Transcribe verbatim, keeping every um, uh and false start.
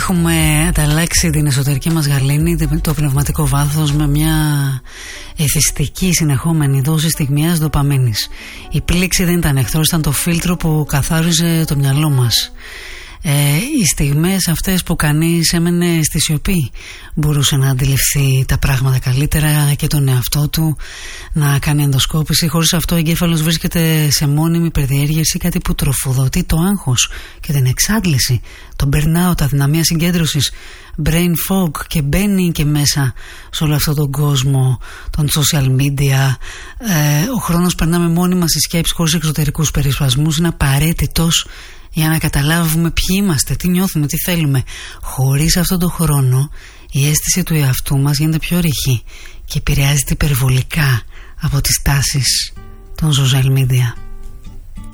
Έχουμε ανταλλάξει την εσωτερική μας γαλήνη, το πνευματικό βάθος, με μια εθιστική συνεχόμενη δόση στιγμιαίας ντοπαμίνης. Η πλήξη δεν ήταν εχθρός, ήταν το φίλτρο που καθάριζε το μυαλό μας. Ε, οι στιγμές αυτές που κανείς έμενε στη σιωπή μπορούσε να αντιληφθεί τα πράγματα καλύτερα και τον εαυτό του, να κάνει ενδοσκόπηση. Χωρίς αυτό ο εγκέφαλος βρίσκεται σε μόνιμη υπερδιέργεια, κάτι που τροφοδοτεί το άγχος και την εξάντληση, το burnout, αδυναμία συγκέντρωσης, brain fog, και μπαίνει και μέσα σε όλο αυτόν τον κόσμο των social media. Ε, ο χρόνος περνάμε μόνιμα στη σκέψη χωρίς εξωτερικούς περισπασμούς. Είναι απαραίτητος για να καταλάβουμε ποιοι είμαστε, τι νιώθουμε, τι θέλουμε. Χωρίς αυτόν τον χρόνο η αίσθηση του εαυτού μας γίνεται πιο ρηχή και επηρεάζεται υπερβολικά από τις τάσεις των social media.